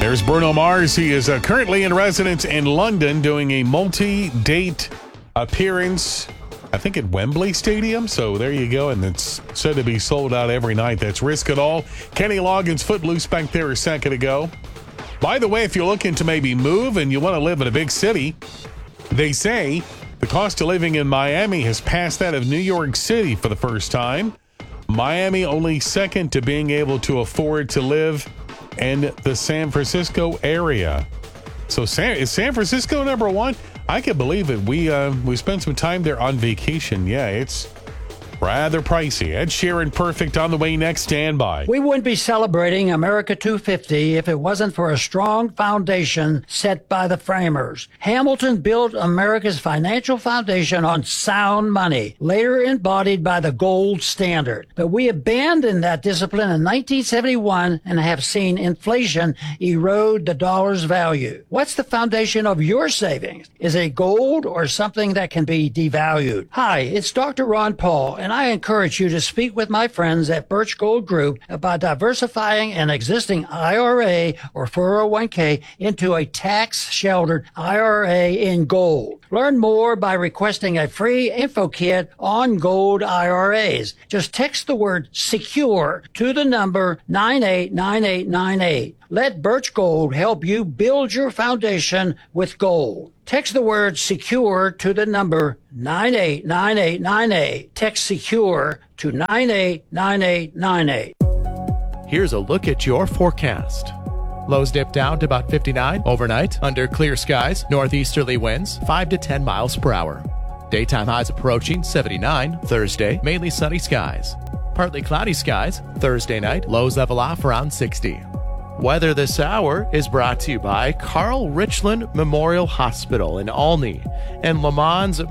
There's Bruno Mars. He is currently in residence in London doing a multi-date appearance, I think at Wembley Stadium. So there you go. And it's said to be sold out every night. That's Risk It All. Kenny Loggins, Footloose back there a second ago. By the way, if you're looking to maybe move and you want to live in a big city, they say the cost of living in Miami has passed that of New York City for the first time. Miami only second to being able to afford to live in the San Francisco area. So is San Francisco number one? I can believe it. We spent some time there on vacation. Yeah, it's rather pricey. Ed Sheeran, Perfect on the way next. Stand by. We wouldn't be celebrating America 250 if it wasn't for a strong foundation set by the framers. Hamilton built America's financial foundation on sound money, later embodied by the gold standard. But we abandoned that discipline in 1971 and have seen inflation erode the dollar's value. What's the foundation of your savings? Is it gold or something that can be devalued? Hi, it's Dr. Ron Paul, and I encourage you to speak with my friends at Birch Gold Group about diversifying an existing IRA or 401k into a tax-sheltered IRA in gold. Learn more by requesting a free info kit on gold IRAs. Just text the word SECURE to the number 989898. Let Birch Gold help you build your foundation with gold. Text the word SECURE to the number 989898. Text SECURE to 989898. Here's a look at your forecast. Lows dip down to about 59 overnight under clear skies, northeasterly winds 5 to 10 miles per hour. Daytime highs approaching 79 Thursday, mainly sunny skies. Partly cloudy skies Thursday night, lows level off around 60. Weather this hour is brought to you by Carl Richland Memorial Hospital in Olney and Le Mans